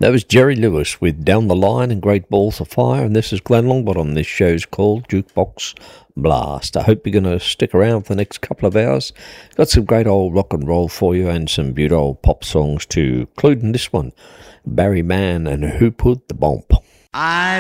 That was Jerry Lewis with Down the Line and Great Balls of Fire, and this is Glenn Longbottom. This show's called Jukebox Blast. I hope you're going to stick around for the next couple of hours. Got some great old rock and roll for you and some beautiful old pop songs too, including this one, Barry Mann and Who Put the Bomb. I